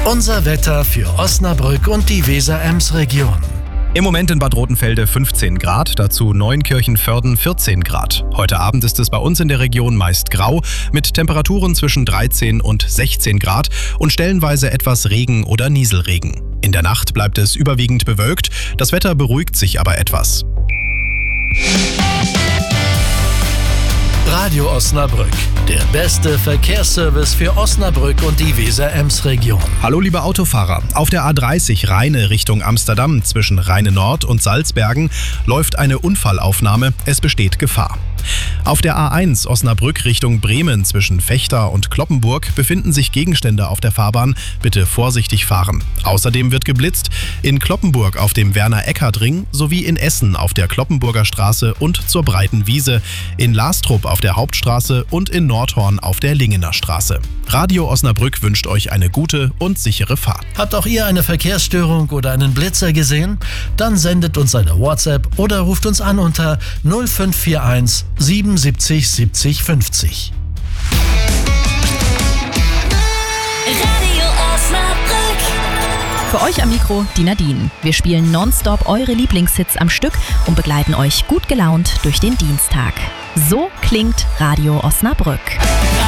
Unser Wetter für Osnabrück und die Weser-Ems-Region. Im Moment in Bad Rotenfelde 15 Grad, dazu Neunkirchen-Vörden 14 Grad. Heute Abend ist es bei uns in der Region meist grau, mit Temperaturen zwischen 13 und 16 Grad und stellenweise etwas Regen oder Nieselregen. In der Nacht bleibt es überwiegend bewölkt, das Wetter beruhigt sich aber etwas. Radio Osnabrück, der beste Verkehrsservice für Osnabrück und die Weser-Ems-Region. Hallo liebe Autofahrer, auf der A30 Rheine Richtung Amsterdam zwischen Rheine Nord und Salzbergen läuft eine Unfallaufnahme, es besteht Gefahr. Auf der A1 Osnabrück Richtung Bremen zwischen Vechta und Cloppenburg befinden sich Gegenstände auf der Fahrbahn, bitte vorsichtig fahren. Außerdem wird geblitzt in Cloppenburg auf dem Werner-Eckhardt-Ring sowie in Essen auf der Cloppenburger Straße und zur Breiten Wiese, in Lastrup auf der Hauptstraße und in Nordhorn auf der Lingener Straße. Radio Osnabrück wünscht euch eine gute und sichere Fahrt. Habt auch ihr eine Verkehrsstörung oder einen Blitzer gesehen? Dann sendet uns eine WhatsApp oder ruft uns an unter 0541 77 70 50. Radio Osnabrück. Für euch am Mikro die Nadine. Wir spielen nonstop eure Lieblingshits am Stück und begleiten euch gut gelaunt durch den Dienstag. So klingt Radio Osnabrück.